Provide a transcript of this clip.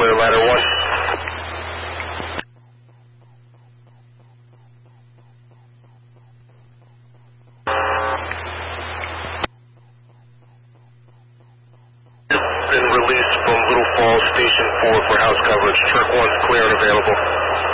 clear ladder 1. Been released from Little Falls Station 4 for house coverage. Truck 1's clear and available.